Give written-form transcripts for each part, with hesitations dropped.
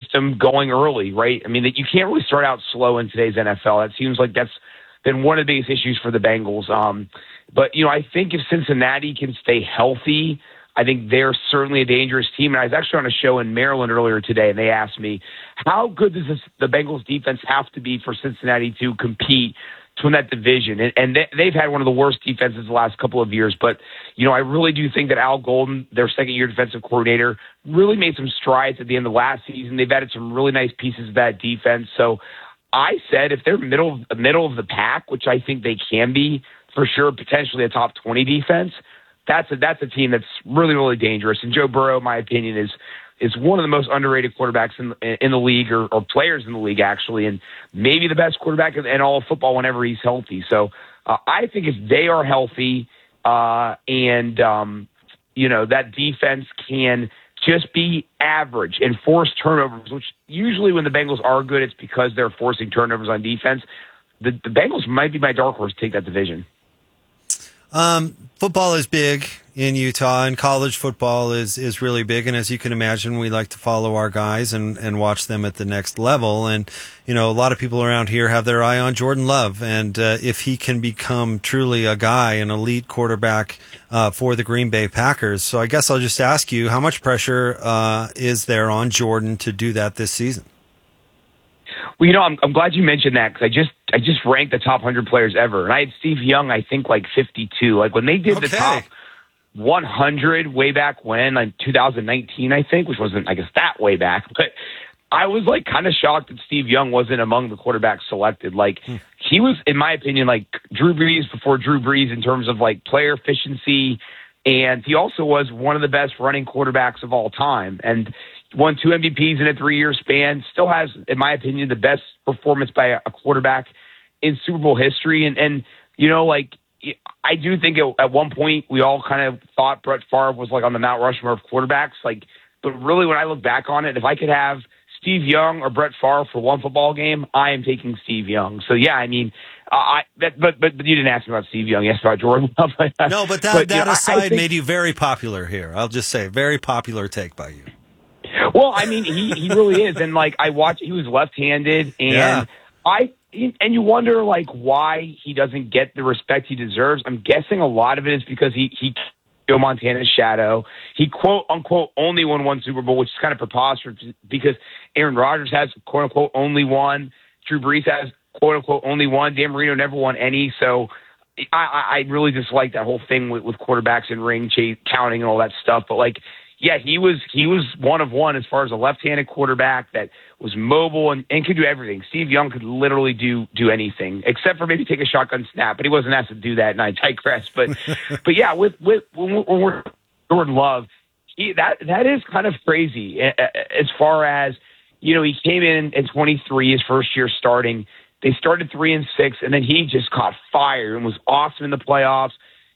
system going early, right? I mean, that you can't really start out slow in today's NFL. That seems like that's been one of the biggest issues for the Bengals. But, I think if Cincinnati can stay healthy, I think they're certainly a dangerous team. And I was actually on a show in Maryland earlier today, and they asked me, how good does the Bengals defense have to be for Cincinnati to compete to win that division? And they've had one of the worst defenses the last couple of years. But, I really do think that Al Golden, their second-year defensive coordinator, really made some strides at the end of last season. They've added some really nice pieces of that defense. So I said if they're middle of the pack, which I think they can be, for sure, potentially a top 20 defense, that's a team that's really, really dangerous. And Joe Burrow, in my opinion, is one of the most underrated quarterbacks in the league, or players in the league, actually, and maybe the best quarterback in all of football whenever he's healthy. So I think if they are healthy and that defense can just be average and force turnovers, which usually when the Bengals are good, it's because they're forcing turnovers on defense. The Bengals might be my dark horse to take that division. Football is big in Utah, and college football is really big. And as you can imagine, we like to follow our guys and watch them at the next level. And, a lot of people around here have their eye on Jordan Love. And if he can become truly a guy, an elite quarterback for the Green Bay Packers. So I guess I'll just ask you, how much pressure is there on Jordan to do that this season? Well, I'm glad you mentioned that, because I just ranked the top 100 players ever, and I had Steve Young, I think, like 52. Like when they did the top 100 way back when, like 2019, I think, which wasn't, I guess, that way back, but I was like kind of shocked that Steve Young wasn't among the quarterbacks selected. Like he was, in my opinion, like Drew Brees before Drew Brees in terms of like player efficiency, and he also was one of the best running quarterbacks of all time, and won 2 MVPs in a 3-year span, still has, in my opinion, the best performance by a quarterback in Super Bowl history. And like, I do think at one point we all kind of thought Brett Favre was like on the Mount Rushmore of quarterbacks. Like, but really when I look back on it, if I could have Steve Young or Brett Favre for one football game, I am taking Steve Young. So yeah, I mean, but you didn't ask me about Steve Young. You asked about Jordan. No, but that aside made you very popular here. I'll just say, very popular take by you. Well, I mean, he really is. And like, I watched, he was left-handed, and and you wonder like why he doesn't get the respect he deserves. I'm guessing a lot of it is because he Joe Montana's shadow. He quote unquote only won one Super Bowl, which is kind of preposterous because Aaron Rodgers has quote unquote only one. Drew Brees has quote unquote only one. Dan Marino never won any. So I really dislike that whole thing with quarterbacks and ring counting and all that stuff. But like, yeah, he was one of one as far as a left-handed quarterback that was mobile and could do everything. Steve Young could literally do anything except for maybe take a shotgun snap, but he wasn't asked to do that, and I digress. But yeah, with when we're Jordan Love, that is kind of crazy as far as he came in 23, his first year starting. They started 3-6, and then he just caught fire and was awesome in the playoffs.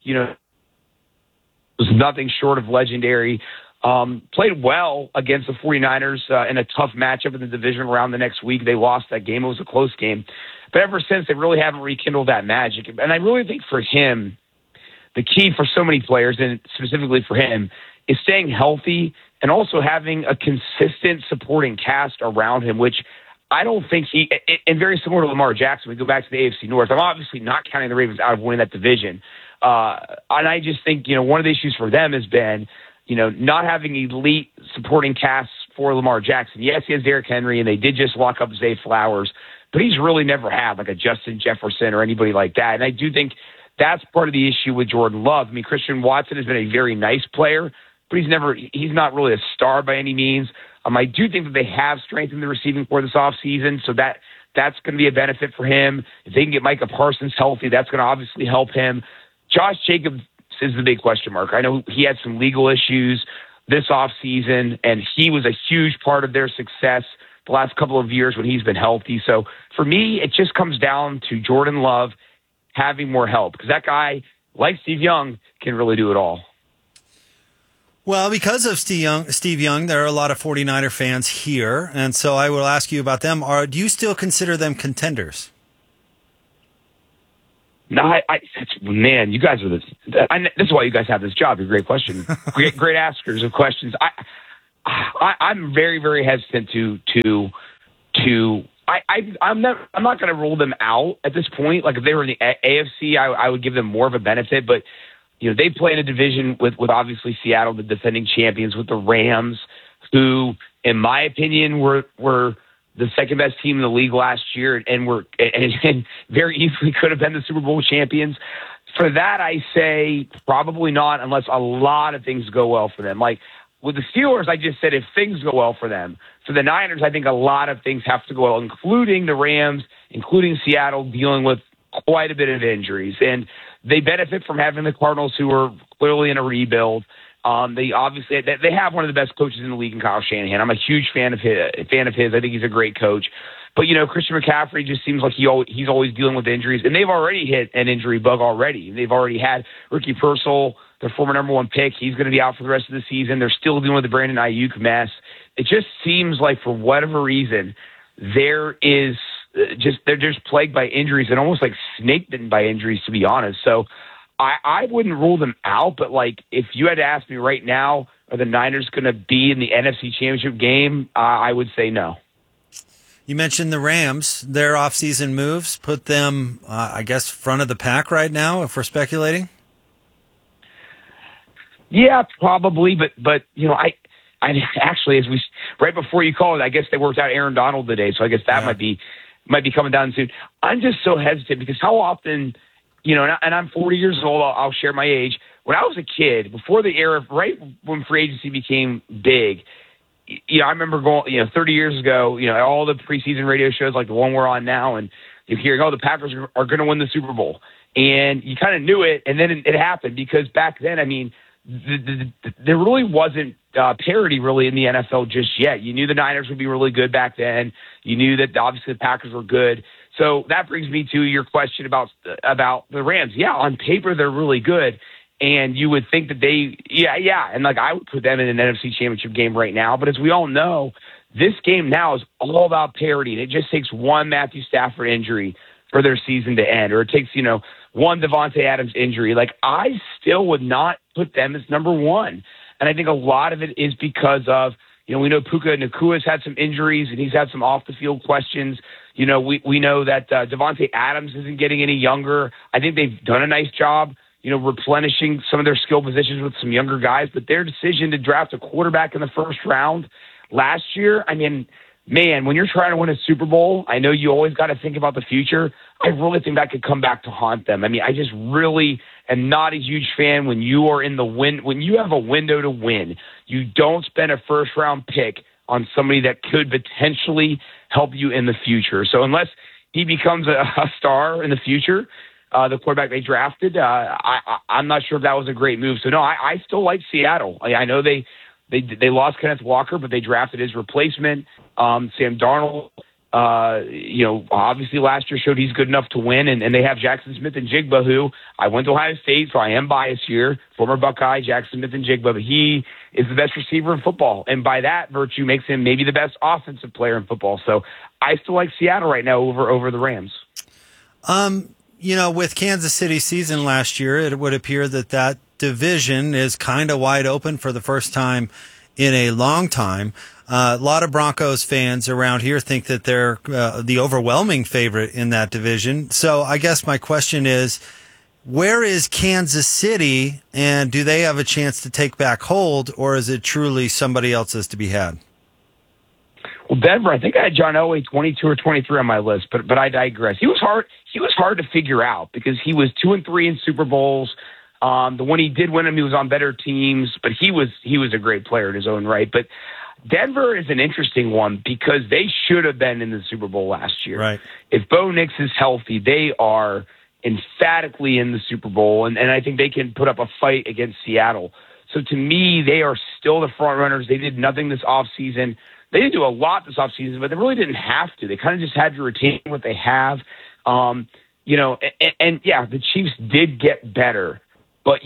Was nothing short of legendary. Played well against the 49ers in a tough matchup in the division round the next week. They lost that game. It was a close game. But ever since, they really haven't rekindled that magic. And I really think for him, the key for so many players, and specifically for him, is staying healthy and also having a consistent supporting cast around him, which I don't think and very similar to Lamar Jackson, we go back to the AFC North. I'm obviously not counting the Ravens out of winning that division. And I just think, one of the issues for them has been, not having elite supporting casts for Lamar Jackson. Yes, he has Derrick Henry, and they did just lock up Zay Flowers, but he's really never had like a Justin Jefferson or anybody like that. And I do think that's part of the issue with Jordan Love. I mean, Christian Watson has been a very nice player, but he's not really a star by any means. I do think that they have strengthened the receiving corps this offseason, so that's going to be a benefit for him. If they can get Micah Parsons healthy, that's going to obviously help him. Josh Jacobs is the big question mark. I know he had some legal issues this offseason, and he was a huge part of their success the last couple of years when he's been healthy. So for me, it just comes down to Jordan Love having more help, because that guy, like Steve Young, can really do it all. Well, because of Steve Young, there are a lot of 49er fans here, and so I will ask you about them. Do you still consider them contenders? No, man, you guys are this is why you guys have this job. You're a great question. Great askers of questions. I'm very, very hesitant I'm not going to rule them out at this point. Like if they were in the AFC, I would give them more of a benefit. But they play in a division with obviously Seattle, the defending champions, with the Rams, who, in my opinion, were the second best team in the league last year, and very easily could have been the Super Bowl champions. For that, I say probably not, unless a lot of things go well for them. Like with the Steelers, I just said if things go well for them. For the Niners, I think a lot of things have to go well, including the Rams, including Seattle dealing with quite a bit of injuries. And they benefit from having the Cardinals, who are clearly in a rebuild. They have one of the best coaches in the league in Kyle Shanahan. I'm a huge fan of his. I think he's a great coach. But, Christian McCaffrey just seems like he's always dealing with injuries. And they've already hit an injury bug already. They've already had Ricky Pearsall, their former number one pick. He's going to be out for the rest of the season. They're still dealing with the Brandon Ayuk mess. It just seems like, for whatever reason, they're just plagued by injuries and almost like snake bitten by injuries, to be honest. So I wouldn't rule them out. But, if you had to ask me right now, are the Niners going to be in the NFC Championship game? I would say no. You mentioned the Rams. Their offseason moves put them, front of the pack right now, if we're speculating? Yeah, probably. But I actually, right before you called, I guess they worked out Aaron Donald today, so I guess that might be coming down soon. I'm just so hesitant because how often, and I'm 40 years old, I'll share my age. When I was a kid, before the era, right when free agency became big, I remember going, 30 years ago, all the preseason radio shows like the one we're on now, and you're hearing, the Packers are going to win the Super Bowl. And you kind of knew it, and then it happened because back then, there really wasn't parity really in the NFL just yet. You knew the Niners would be really good back then. You knew that obviously the Packers were good. So that brings me to your question about the Rams. Yeah, on paper they're really good. And you would think that and I would put them in an NFC Championship game right now. But as we all know, this game now is all about parity. And it just takes one Matthew Stafford injury for their season to end. Or it takes, one Devontae Adams injury. I still would not put them as number one. And I think a lot of it is because of, we know Puka Nakua's had some injuries and he's had some off-the-field questions. We know that Devontae Adams isn't getting any younger. I think they've done a nice job replenishing some of their skill positions with some younger guys, but their decision to draft a quarterback in the first round last year, man, when you're trying to win a Super Bowl, I know you always got to think about the future. I really think that could come back to haunt them. I just really am not a huge fan when you are in the when you have a window to win, you don't spend a first round pick on somebody that could potentially help you in the future. So unless he becomes a star in the future, the quarterback they drafted, I'm not sure if that was a great move. So no, I still like Seattle. I know they lost Kenneth Walker, but they drafted his replacement, Sam Darnold. Obviously last year showed he's good enough to win, and they have Jackson Smith and Jigba, who I went to Ohio State, so I am biased here. Former Buckeye, Jackson Smith and Jigba, but he is the best receiver in football, and by that virtue makes him maybe the best offensive player in football. So I still like Seattle right now over the Rams. With Kansas City's season last year, it would appear that division is kind of wide open for the first time in a long time. A lot of Broncos fans around here think that they're the overwhelming favorite in that division. So I guess my question is, where is Kansas City, and do they have a chance to take back hold, or is it truly somebody else's to be had? Well, Denver, I think I had John Elway 22 or 23 on my list, but I digress. He was hard to figure out because he was 2-3 in Super Bowls. The one he did win him, he was on better teams, but he was a great player in his own right. But Denver is an interesting one because they should have been in the Super Bowl last year. Right. If Bo Nix is healthy, they are emphatically in the Super Bowl, and I think they can put up a fight against Seattle. So to me, they are still the front runners. They did nothing this offseason. They didn't do a lot this offseason, but they really didn't have to. They kind of just had to retain what they have. The Chiefs did get better, but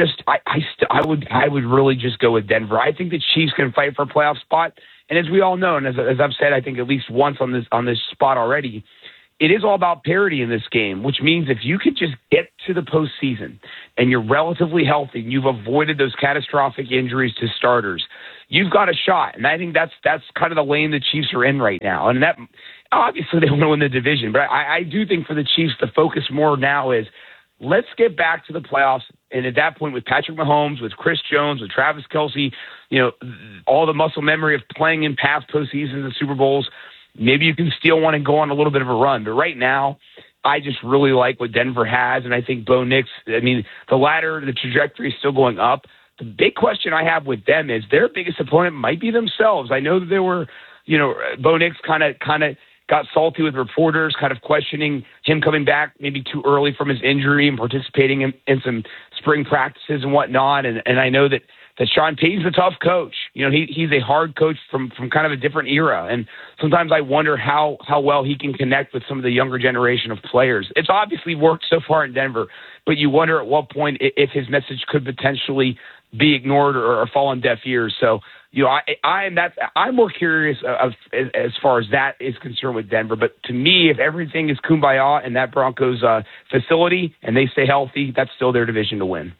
I would really just go with Denver. I think the Chiefs can fight for a playoff spot, and as we all know, and as I've said, I think at least once on this spot already, it is all about parity in this game, which means if you could just get to the postseason and you're relatively healthy and you've avoided those catastrophic injuries to starters, you've got a shot. And I think that's kind of the lane the Chiefs are in right now. And that obviously they want to win the division, but I do think for the Chiefs, the focus more now is let's get back to the playoffs. And at that point, with Patrick Mahomes, with Chris Jones, with Travis Kelce, all the muscle memory of playing in past postseasons and Super Bowls, maybe you can steal one and go on a little bit of a run. But right now, I just really like what Denver has. And I think Bo Nix, the trajectory is still going up. The big question I have with them is their biggest opponent might be themselves. I know that there were, Bo Nix kind of got salty with reporters, kind of questioning him coming back maybe too early from his injury and participating in some spring practices and whatnot. And I know that Sean Payton's a tough coach. He's a hard coach from kind of a different era. And sometimes I wonder how well he can connect with some of the younger generation of players. It's obviously worked so far in Denver, but you wonder at what point if his message could potentially be ignored or fall on deaf ears. So, I'm more curious as far as that is concerned with Denver. But to me, if everything is kumbaya in that Broncos facility and they stay healthy, that's still their division to win.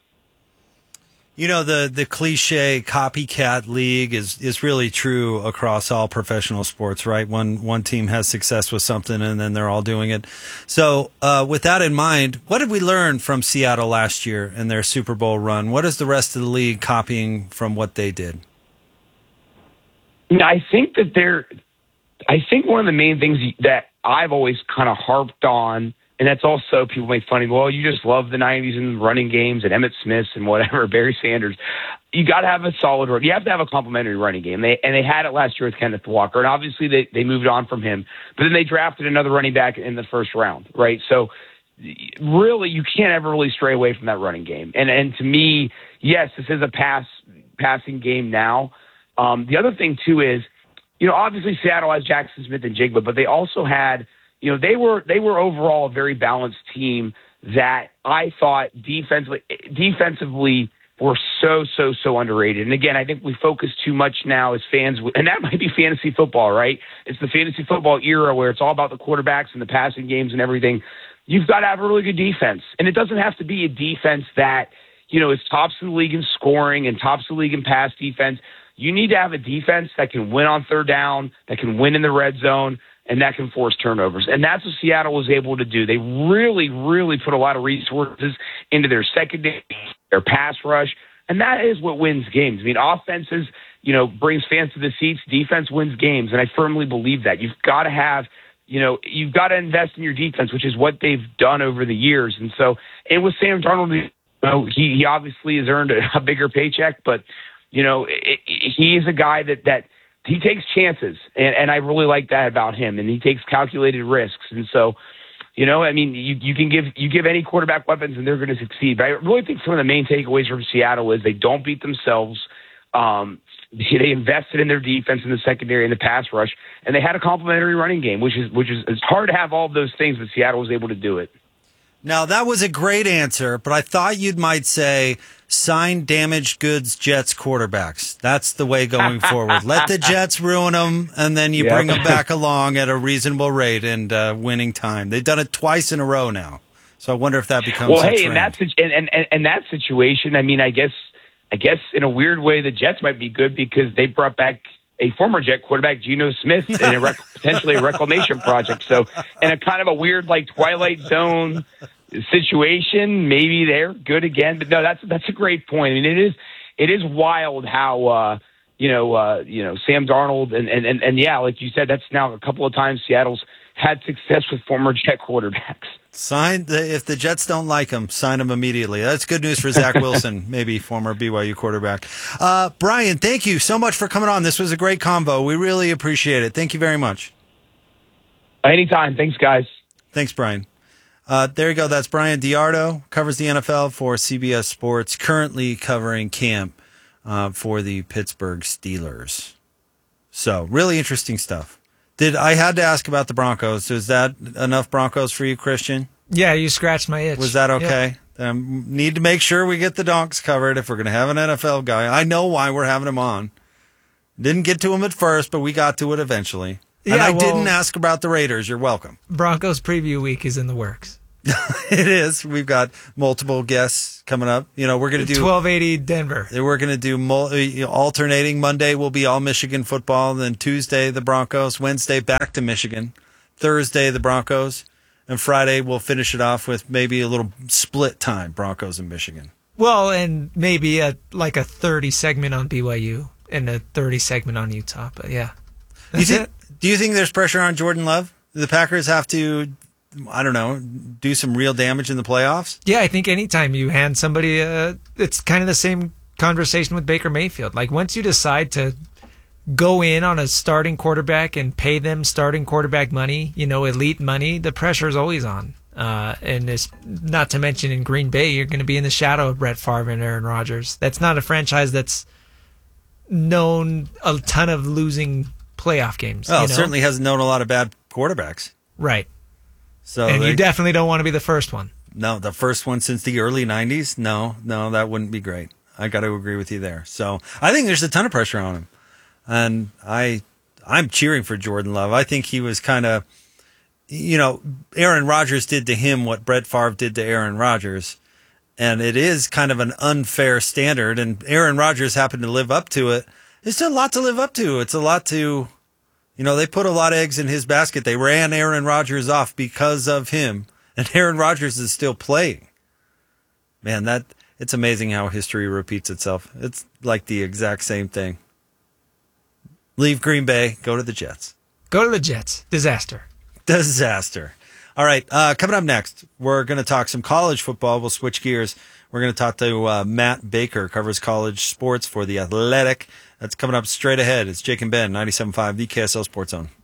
The cliche copycat league is really true across all professional sports, right? One team has success with something and then they're all doing it. So with that in mind, what did we learn from Seattle last year in their Super Bowl run? What is the rest of the league copying from what they did? I think one of the main things that I've always kind of harped on, and that's also people make fun of, well, you just love the 90s and running games and Emmitt Smith and whatever, Barry Sanders. You got to have a solid run. You have to have a complimentary running game. They had it last year with Kenneth Walker, and obviously they moved on from him. But then they drafted another running back in the first round, right? So really, you can't ever really stray away from that running game. And to me, yes, this is a passing game now. The other thing, too, is, obviously Seattle has Jackson Smith and Jigba, but they also had, they were overall a very balanced team that I thought defensively were so underrated. And again, I think we focus too much now as fans, and that might be fantasy football, right? It's the fantasy football era where it's all about the quarterbacks and the passing games and everything. You've got to have a really good defense. And it doesn't have to be a defense that, is tops in the league in scoring and tops the league in pass defense. You need to have a defense that can win on third down, that can win in the red zone, and that can force turnovers. And that's what Seattle was able to do. They really, really put a lot of resources into their secondary, their pass rush, and that is what wins games. Offenses, brings fans to the seats. Defense wins games, and I firmly believe that. You've got to have, you've got to invest in your defense, which is what they've done over the years. And so, and with Sam Darnold, he obviously has earned a bigger paycheck, but he is a guy that he takes chances, and I really like that about him. And he takes calculated risks, and so, you can give any quarterback weapons, and they're going to succeed. But I really think some of the main takeaways from Seattle is they don't beat themselves. They invested in their defense in the secondary and the pass rush, and they had a complimentary running game, which is it's hard to have all of those things, but Seattle was able to do it. Now, that was a great answer, but I thought you might say sign damaged goods Jets quarterbacks. That's the way going forward. Let the Jets ruin them, and then you bring them back along at a reasonable rate and winning time. They've done it twice in a row now, so I wonder if that becomes a trend. In that situation, I guess in a weird way, the Jets might be good because they brought back a former Jet quarterback, Geno Smith, in potentially a reclamation project. So in a kind of a weird, Twilight Zone situation, maybe they're good again. But no, that's a great point. It is wild how Sam Darnold and yeah, like you said, that's now a couple of times Seattle's had success with former Jet quarterbacks. If the Jets don't like him, sign him immediately. That's good news for Zach Wilson, maybe former BYU quarterback. Brian, thank you so much for coming on. This was a great convo. We really appreciate it. Thank you very much. Anytime. Thanks, guys. Thanks, Brian. There you go. That's Brian Diardo, covers the NFL for CBS Sports, currently covering camp for the Pittsburgh Steelers. So, really interesting stuff. I had to ask about the Broncos. Is that enough Broncos for you, Christian? Yeah, you scratched my itch. Was that okay? Yeah. Need to make sure we get the Donks covered if we're going to have an NFL guy. I know why we're having him on. Didn't get to him at first, but we got to it eventually. Yeah, and I didn't ask about the Raiders. You're welcome. Broncos preview week is in the works. It is. We've got multiple guests coming up. We're going to do 1280 Denver. We're going to do alternating. Monday will be all Michigan football. Then Tuesday, the Broncos. Wednesday, back to Michigan. Thursday, the Broncos. And Friday, we'll finish it off with maybe a little split time, Broncos and Michigan. Well, and maybe a 30 segment on BYU and a 30 segment on Utah. But yeah, that's it. Do you think there's pressure on Jordan Love? The Packers have to, I don't know, do some real damage in the playoffs? Yeah, I think anytime you hand somebody, it's kind of the same conversation with Baker Mayfield. Like, once you decide to go in on a starting quarterback and pay them starting quarterback money, elite money, the pressure is always on. And it's not to mention in Green Bay, you're going to be in the shadow of Brett Favre and Aaron Rodgers. That's not a franchise that's known a ton of losing playoff games. Well, it certainly hasn't known a lot of bad quarterbacks. Right. So you definitely don't want to be the first one. No, the first one since the early 90s? No, that wouldn't be great. I got to agree with you there. So I think there's a ton of pressure on him. And I'm cheering for Jordan Love. I think he was kind of, Aaron Rodgers did to him what Brett Favre did to Aaron Rodgers. And it is kind of an unfair standard. And Aaron Rodgers happened to live up to it. It's a lot to live up to. It's a lot to, they put a lot of eggs in his basket. They ran Aaron Rodgers off because of him. And Aaron Rodgers is still playing. Man, it's amazing how history repeats itself. It's like the exact same thing. Leave Green Bay, go to the Jets. Go to the Jets. Disaster. All right, coming up next, we're going to talk some college football. We'll switch gears. We're going to talk to Matt Baker, covers college sports for The Athletic. That's coming up straight ahead. It's Jake and Ben, 97.5, the KSL Sports Zone.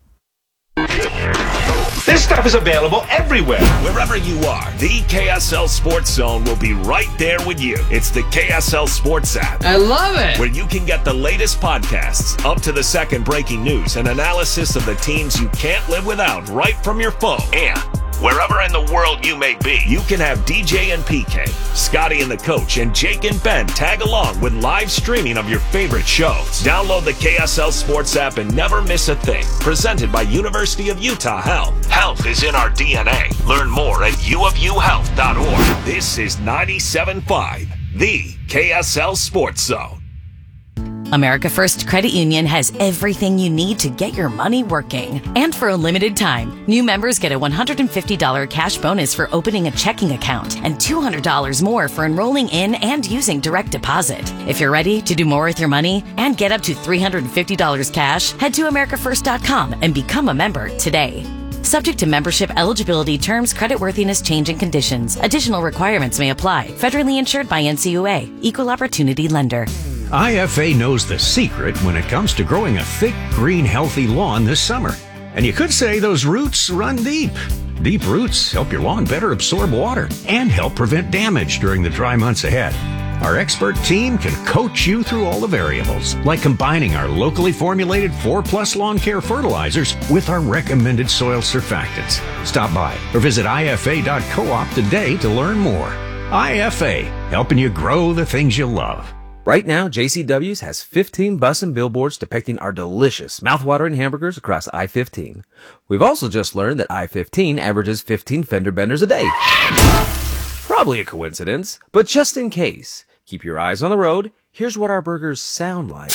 This stuff is available everywhere. Wherever you are, the KSL Sports Zone will be right there with you. It's the KSL Sports app. I love it. Where you can get the latest podcasts, up to the second breaking news, and analysis of the teams you can't live without right from your phone. And wherever in the world you may be, you can have DJ and PK, Scotty and the Coach, and Jake and Ben tag along with live streaming of your favorite shows. Download the KSL Sports app and never miss a thing. Presented by University of Utah Health. Health is in our DNA. Learn more at uofuhealth.org. This is 97.5, the KSL Sports Zone. America First Credit Union has everything you need to get your money working. And for a limited time, new members get a $150 cash bonus for opening a checking account and $200 more for enrolling in and using direct deposit. If you're ready to do more with your money and get up to $350 cash, head to americafirst.com and become a member today. Subject to membership, eligibility, terms, creditworthiness, change, and conditions. Additional requirements may apply. Federally insured by NCUA. Equal Opportunity Lender. IFA knows the secret when it comes to growing a thick, green, healthy lawn this summer. And you could say those roots run deep. Deep roots help your lawn better absorb water and help prevent damage during the dry months ahead. Our expert team can coach you through all the variables, like combining our locally formulated 4+ lawn care fertilizers with our recommended soil surfactants. Stop by or visit ifa.coop today to learn more. IFA, helping you grow the things you love. Right now, JCW's has 15 bus and billboards depicting our delicious, mouthwatering hamburgers across I-15. We've also just learned that I-15 averages 15 fender benders a day. Probably a coincidence, but just in case, keep your eyes on the road. Here's what our burgers sound like.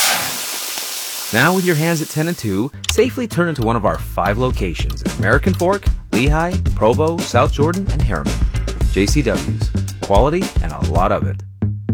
Now with your hands at 10 and 2, safely turn into one of our 5 locations in American Fork, Lehigh, Provo, South Jordan, and Harriman. JCW's. Quality and a lot of it.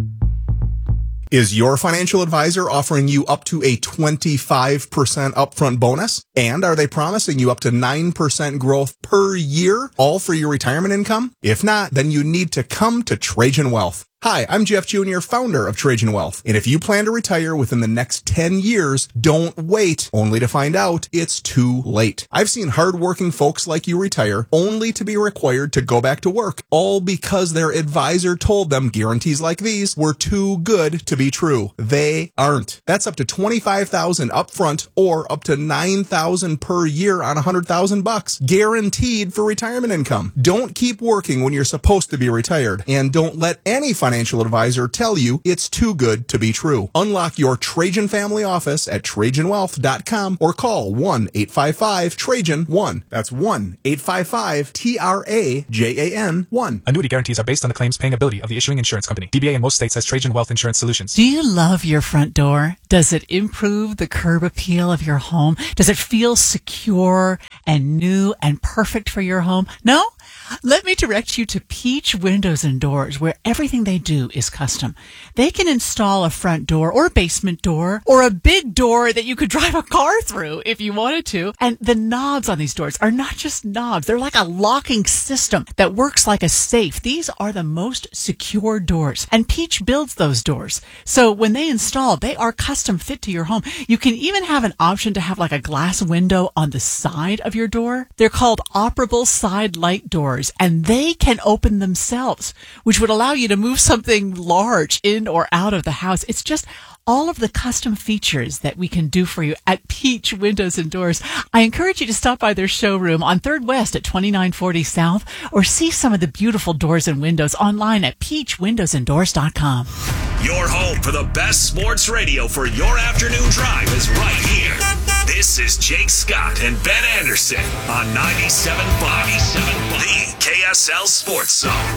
Is your financial advisor offering you up to a 25% upfront bonus? And are they promising you up to 9% growth per year, all for your retirement income? If not, then you need to come to Trajan Wealth. Hi, I'm Jeff Jr., founder of Trajan Wealth. And if you plan to retire within the next 10 years, don't wait only to find out it's too late. I've seen hardworking folks like you retire only to be required to go back to work, all because their advisor told them guarantees like these were too good to be true. They aren't. That's up to $25,000 upfront or up to $9,000 per year on $100,000, guaranteed for retirement income. Don't keep working when you're supposed to be retired, and don't let any financial financial advisor tell you it's too good to be true. Unlock your Trajan family office at TrajanWealth.com or call 1-855-TRAJAN-1. That's 1-855-TRAJAN-1. Annuity guarantees are based on the claims paying ability of the issuing insurance company. DBA in most states has Trajan Wealth Insurance Solutions. Do you love your front door? Does it improve the curb appeal of your home? Does it feel secure and new and perfect for your home? No? Let me direct you to Peach Windows and Doors, where everything they do is custom. They can install a front door or a basement door or a big door that you could drive a car through if you wanted to. And the knobs on these doors are not just knobs. They're like a locking system that works like a safe. These are the most secure doors, and Peach builds those doors. So when they install, they are custom fit to your home. You can even have an option to have like a glass window on the side of your door. They're called operable side light doors, and they can open themselves, which would allow you to move something large in or out of the house. It's just all of the custom features that we can do for you at Peach Windows and Doors. I encourage you to stop by their showroom on 3rd West at 2940 South, or see some of the beautiful doors and windows online at peachwindowsanddoors.com. Your home for the best sports radio for your afternoon drive is right here. This is Jake Scott and Ben Anderson on 97.5, the KSL Sports Zone.